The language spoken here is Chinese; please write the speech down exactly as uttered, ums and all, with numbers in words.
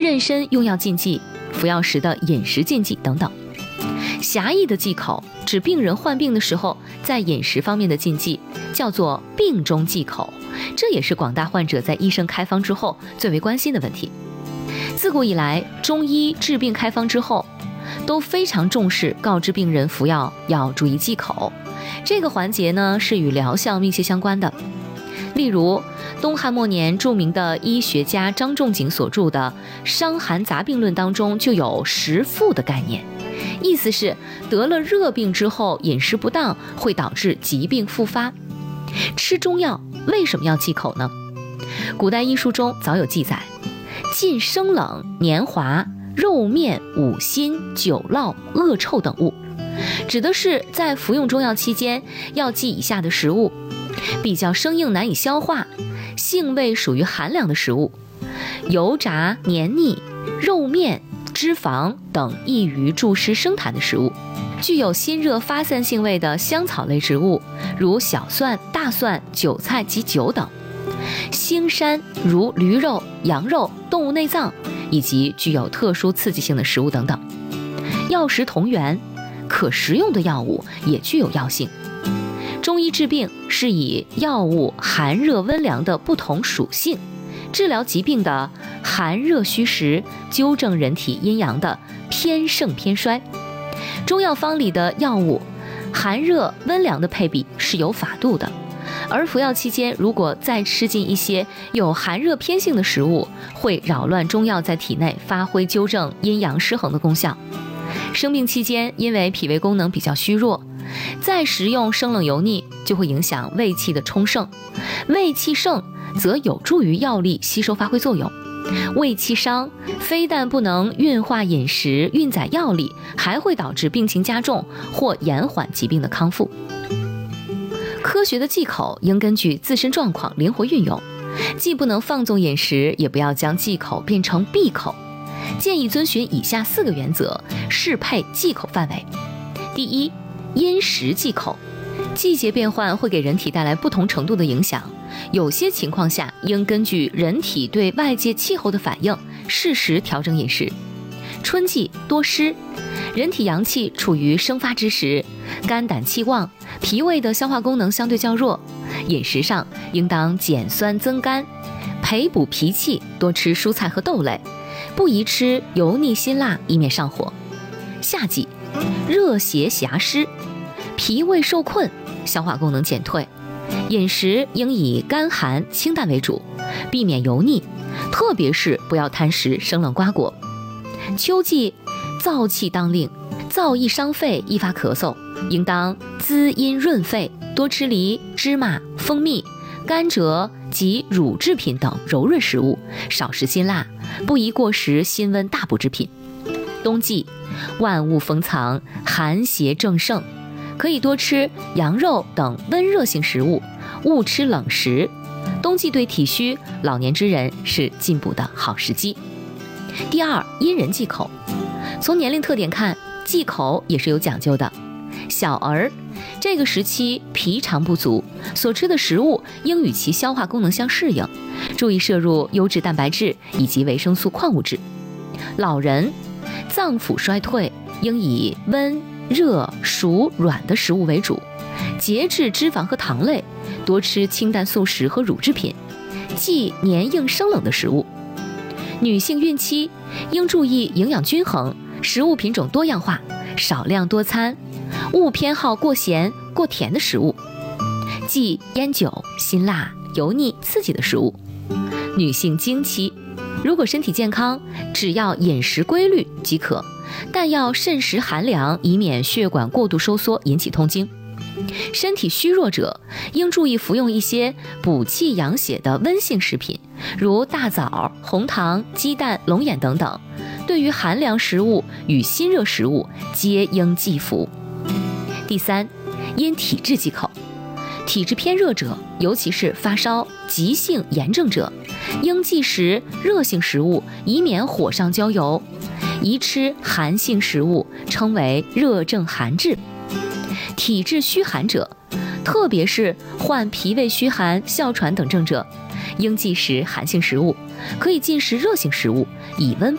妊娠用药禁忌、服药时的饮食禁忌等等。狭义的忌口指病人患病的时候在饮食方面的禁忌，叫做病中忌口，这也是广大患者在医生开方之后最为关心的问题。自古以来，中医治病开方之后都非常重视告知病人服药要注意忌口，这个环节呢是与疗效密切相关的。例如东汉末年著名的医学家张仲景所著的《伤寒杂病论》当中就有食复的概念，意思是得了热病之后饮食不当会导致疾病复发。吃中药为什么要忌口呢？古代医书中早有记载，禁生冷、黏滑、肉面、五辛、酒酪、恶臭等物，指的是在服用中药期间要忌以下的食物：比较生硬难以消化、性味属于寒凉的食物，油炸、黏腻、肉面、脂肪等易于助湿生痰的食物，具有辛热发散性味的香草类植物，如小蒜、大蒜、韭菜及酒等，腥膻如驴肉、羊肉、动物内脏，以及具有特殊刺激性的食物等等。药食同源，可食用的药物也具有药性。中医治病是以药物寒热温凉的不同属性，治疗疾病的寒热虚实，纠正人体阴阳的偏盛偏衰。中药方里的药物寒热温凉的配比是有法度的，而服药期间如果再吃进一些有寒热偏性的食物，会扰乱中药在体内发挥纠正阴阳失衡的功效。生病期间因为脾胃功能比较虚弱，再食用生冷油腻就会影响胃气的充盛，胃气盛则有助于药力吸收发挥作用，胃气伤非但不能运化饮食运载药力，还会导致病情加重或延缓疾病的康复。科学的忌口应根据自身状况灵活运用，既不能放纵饮食，也不要将忌口变成闭口。建议遵循以下四个原则，适配忌口范围。第一，因时忌口。季节变换会给人体带来不同程度的影响，有些情况下应根据人体对外界气候的反应，适时调整饮食。春季多湿，人体阳气处于生发之时，肝胆气旺，脾胃的消化功能相对较弱，饮食上应当减酸增甘，培补脾气，多吃蔬菜和豆类，不宜吃油腻辛辣，以免上火。夏季热邪狭湿，脾胃受困，消化功能减退，饮食应以甘寒清淡为主，避免油腻，特别是不要贪食生冷瓜果。秋季燥气当令，燥易伤肺，易发咳嗽，应当滋阴润肺，多吃梨、芝麻、蜂蜜、甘蔗及乳制品等柔润食物，少食辛辣，不宜过食辛温大补之品。冬季万物封藏，寒邪正盛，可以多吃羊肉等温热性食物，勿吃冷食。冬季对体虚老年之人是进补的好时机。第二，因人忌口。从年龄特点看，忌口也是有讲究的。小儿这个时期脾肠不足，所吃的食物应与其消化功能相适应，注意摄入优质蛋白质以及维生素矿物质。老人脏腑衰退，应以温热熟软的食物为主，节制脂肪和糖类，多吃清淡素食和乳制品，忌黏硬生冷的食物。女性孕期应注意营养均衡，食物品种多样化，少量多餐，勿偏好过咸过甜的食物，忌烟酒、辛辣、油腻刺激的食物。女性经期如果身体健康，只要饮食规律即可，但要慎食寒凉，以免血管过度收缩引起痛经。身体虚弱者应注意服用一些补气养血的温性食品，如大枣、红糖、鸡蛋、龙眼等等。对于寒凉食物与辛热食物皆应忌服。第三，因体质忌口。体质偏热者，尤其是发烧、急性炎症者，应忌食热性食物，以免火上浇油。宜吃寒性食物，称为热症寒治。体质虚寒者，特别是患脾胃虚寒、哮喘等症者，应忌食寒性食物，可以进食热性食物，以温